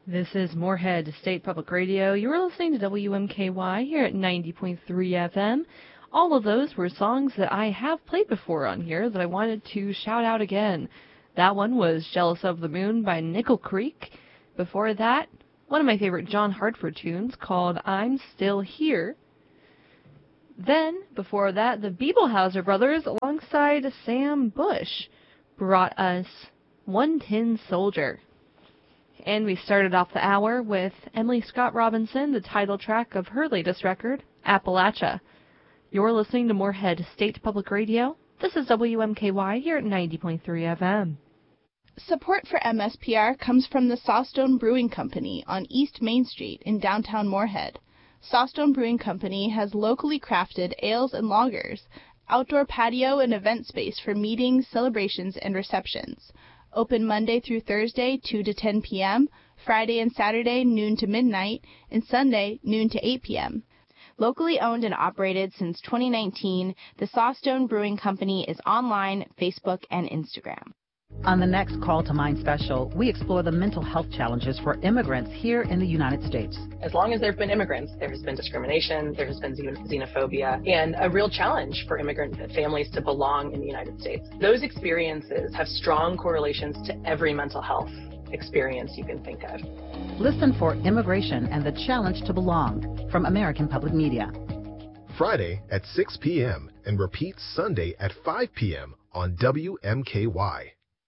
This is Moorhead State Public Radio. You're listening to WMKY here at 90.3 FM. All of those were songs that I have played before on here that I wanted to shout out again. That one was Jealous of the Moon by Nickel Creek. Before that, one of my favorite John Hartford tunes called I'm Still Here. Then, before that, the Beeblehauser Brothers alongside Sam Bush brought us One Tin Soldier. And we started off the hour with Emily Scott Robinson, the title track of her latest record, Appalachia. You're listening to Moorhead State Public Radio. This is WMKY here at 90.3 FM. Support for MSPR comes from the Sawstone Brewing Company on East Main Street in downtown Moorhead. Sawstone Brewing Company has locally crafted ales and lagers, outdoor patio and event space for meetings, celebrations, and receptions. Open Monday through Thursday, 2 to 10 p.m., Friday and Saturday, noon to midnight, and Sunday, noon to 8 p.m. Locally owned and operated since 2019, the Sawstone Brewing Company is online, Facebook, and Instagram. On the next Call to Mind special, we explore the mental health challenges for immigrants here in the United States. As long as there have been immigrants, there has been discrimination, there has been xenophobia, and a real challenge for immigrant families to belong in the United States. Those experiences have strong correlations to every mental health experience you can think of. Listen for Immigration and the Challenge to Belong from American Public Media. Friday at 6 p.m. and repeat Sunday at 5 p.m. on WMKY.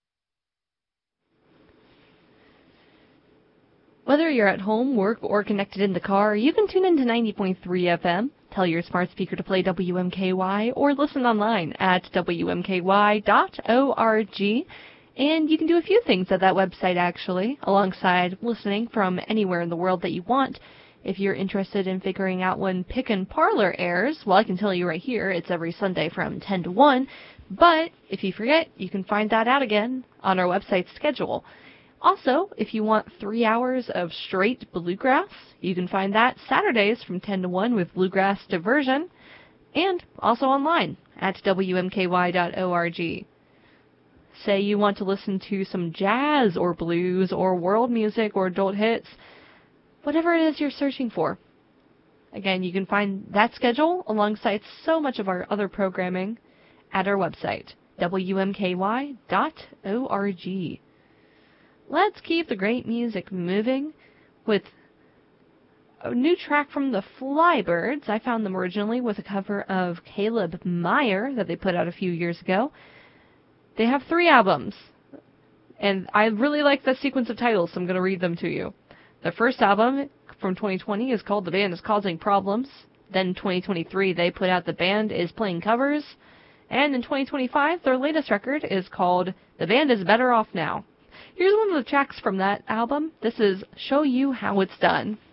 Whether you're at home, work, or connected in the car, you can tune in to 90.3 FM, tell your smart speaker to play WMKY, or listen online at WMKY.org. And you can do a few things at that website, actually, alongside listening from anywhere in the world that you want. If you're interested in figuring out when Pick and Parlor airs, well, I can tell you right here, it's every Sunday from 10 to 1. But if you forget, you can find that out again on our website schedule. Also, if you want 3 hours of straight bluegrass, you can find that Saturdays from 10 to 1 with Bluegrass Diversion, and also online at WMKY.org. Say you want to listen to some jazz or blues or world music or adult hits, whatever it is you're searching for. Again, you can find that schedule alongside so much of our other programming at our website, WMKY.org. Let's keep the great music moving with a new track from the Flybirds. I found them originally with a cover of Caleb Meyer that they put out a few years ago. They have 3 albums, and I really like the sequence of titles, so I'm going to read them to you. Their first album from 2020 is called The Band is Causing Problems. Then in 2023, they put out The Band is Playing Covers. And in 2025, their latest record is called The Band is Better Off Now. Here's one of the tracks from that album. This is Show You How It's Done.